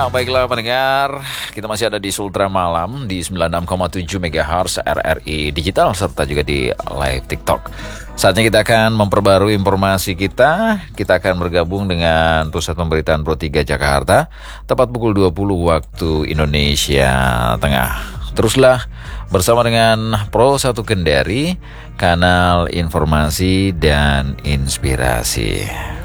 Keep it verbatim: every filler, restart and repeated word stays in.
Ya, baiklah pendengar, kita masih ada di Sultra Malam di sembilan puluh enam koma tujuh megahertz R R I Digital serta juga di live TikTok. Saatnya kita akan memperbarui informasi kita. Kita akan bergabung dengan Pusat Pemberitaan Pro tiga Jakarta tepat pukul dua puluh waktu Indonesia Tengah. Teruslah bersama dengan Pro satu Kendari, kanal informasi dan inspirasi.